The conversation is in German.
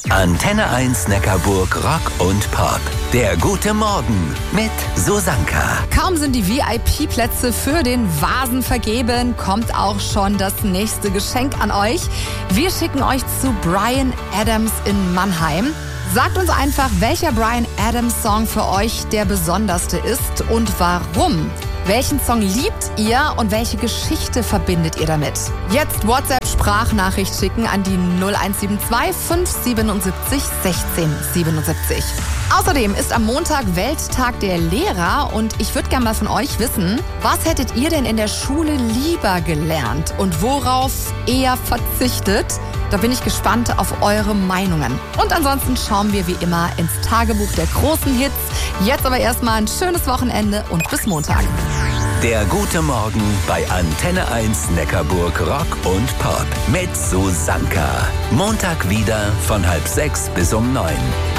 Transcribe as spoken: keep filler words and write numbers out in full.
Antenne eins Neckarburg Rock und Pop. Der gute Morgen mit Susanka. Kaum sind die V I P-Plätze für den Vasen vergeben, kommt auch schon das nächste Geschenk an euch. Wir schicken euch zu Bryan Adams in Mannheim. Sagt uns einfach, welcher Bryan Adams Song für euch der besonderste ist und warum. Welchen Song liebt ihr und welche Geschichte verbindet ihr damit? Jetzt WhatsApp-Sprachnachricht schicken an die null eins sieben zwei fünf sieben sieben sechs eins sieben sieben. Außerdem ist am Montag Welttag der Lehrer und ich würde gerne mal von euch wissen, was hättet ihr denn in der Schule lieber gelernt und worauf eher verzichtet? Da bin ich gespannt auf eure Meinungen. Und ansonsten schauen wir wie immer ins Tagebuch der großen Hits. Jetzt aber erstmal ein schönes Wochenende und bis Montag. Der gute Morgen bei Antenne eins Neckarburg Rock und Pop mit Susanka. Montag wieder von halb sechs bis um neun.